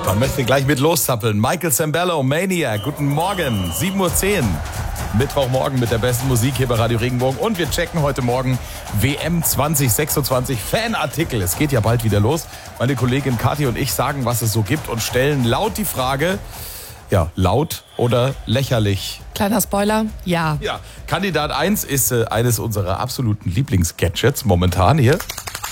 Man möchte gleich mit loszappeln. Michael Sembello, Maniac, guten Morgen, 7:10 Uhr. Mittwochmorgen mit der besten Musik hier bei Radio Regenbogen. Und wir checken heute Morgen WM 2026 Fanartikel. Es geht ja bald wieder los. Meine Kollegin Kathi und ich sagen, was es so gibt und stellen laut die Frage, ja, laut oder lächerlich? Kleiner Spoiler, ja. Ja, Kandidat 1 ist eines unserer absoluten Lieblingsgadgets momentan hier.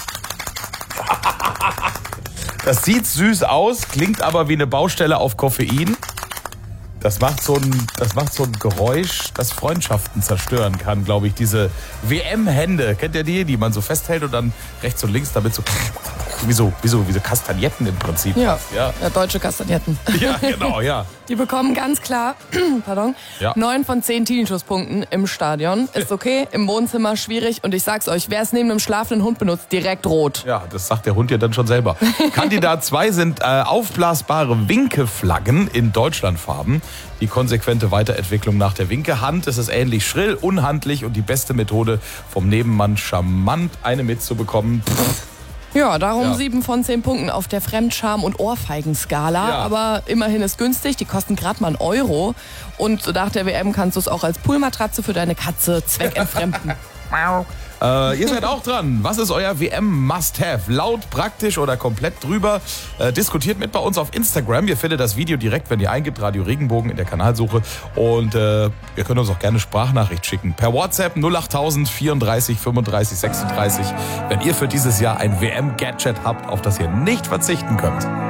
Das sieht süß aus, klingt aber wie eine Baustelle auf Koffein. Das macht so ein Geräusch, das Freundschaften zerstören kann, glaube ich. Diese WM-Hände, kennt ihr die man so festhält und dann rechts und links damit so wie so Kastagnetten im Prinzip. Ja, deutsche Kastagnetten. Ja, genau, ja. Die bekommen ganz klar, 9 von 10 Teenschuss-Punkten im Stadion. Ist okay, im Wohnzimmer schwierig. Und ich sag's euch, wer es neben einem schlafenden Hund benutzt, direkt rot. Ja, das sagt der Hund ja dann schon selber. Kandidat 2 sind aufblasbare Winkeflaggen in Deutschlandfarben. Die konsequente Weiterentwicklung nach der Winkehand. Es ist ähnlich schrill, unhandlich und die beste Methode, vom Nebenmann charmant eine mitzubekommen. Ja, darum 7 von 10 Punkten auf der Fremdscham- und Ohrfeigenskala. Ja. Aber immerhin ist günstig, die kosten gerade mal €1. Und nach der WM kannst du es auch als Poolmatratze für deine Katze zweckentfremden. Ihr seid auch dran. Was ist euer WM-Must-Have? Laut, praktisch oder komplett drüber? Diskutiert mit bei uns auf Instagram. Ihr findet das Video direkt, wenn ihr eingibt, Radio Regenbogen in der Kanalsuche. Und ihr könnt uns auch gerne Sprachnachricht schicken. Per WhatsApp 08000 34 35 36, wenn ihr für dieses Jahr ein WM-Gadget habt, auf das ihr nicht verzichten könnt.